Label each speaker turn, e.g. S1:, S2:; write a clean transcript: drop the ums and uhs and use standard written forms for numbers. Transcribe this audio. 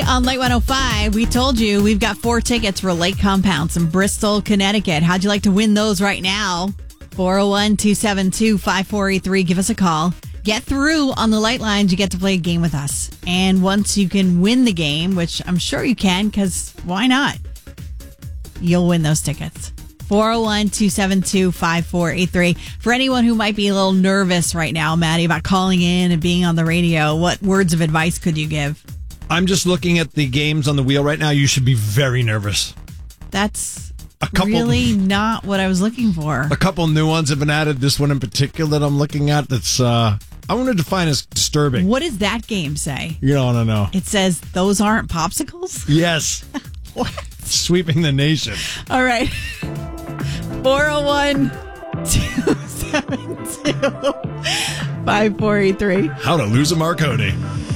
S1: on Light 105. We told you we've got 4 tickets for Lake Compounds in Bristol, Connecticut. How'd you like to win those right now? 401-272-5483. Give us a call. Get through on the Light Lines. You get to play a game with us. And once you can win the game, which I'm sure you can, because why not? You'll win those tickets. 401-272-5483. For anyone who might be a little nervous right now, Maddie, about calling in and being on the radio, what words of advice could you give?
S2: I'm just looking at the games on the wheel right now. You should be very nervous.
S1: That's really not what I was looking for.
S2: A couple new ones have been added. This one in particular that I'm looking at that's, I want to define as disturbing.
S1: What does that game say?
S2: You don't know.
S1: It says, those aren't popsicles?
S2: Yes.
S1: What?
S2: Sweeping the nation.
S1: All right. 401-272-5483.
S2: How to lose a Marconi.